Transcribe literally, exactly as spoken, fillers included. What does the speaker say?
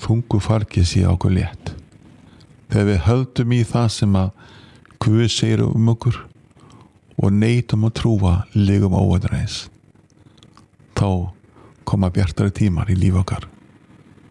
þungu fargi sé okkur létt. Þegar við höldum í það sem að Guð segir um okkur og neitum að trúa legum óæðreins, þá koma bjartari tímar í líf okkar.